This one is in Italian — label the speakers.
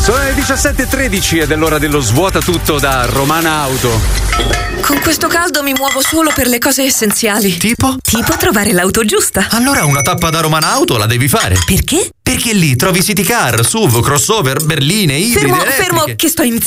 Speaker 1: Sono le 17:13 ed è l'ora dello svuota tutto da Romana Auto.
Speaker 2: Con questo caldo mi muovo solo per le cose essenziali.
Speaker 3: Tipo?
Speaker 2: Tipo trovare l'auto giusta.
Speaker 3: Allora una tappa da Romana Auto la devi fare.
Speaker 2: Perché?
Speaker 3: Perché lì trovi city car, SUV, crossover, berline, ibride,
Speaker 2: Fermo,
Speaker 3: elettriche.
Speaker 2: che sto iniziando.